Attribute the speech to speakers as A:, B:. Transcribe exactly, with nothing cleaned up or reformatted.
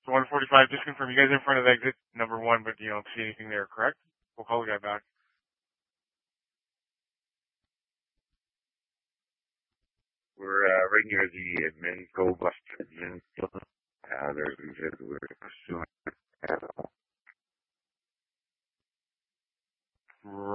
A: So one forty-five, just confirm. You guys are in front of exit number one, but you don't see anything there, correct? We'll call the guy back.
B: We're uh, right near the Minco bus terminal. Uh, there's we're pursuing.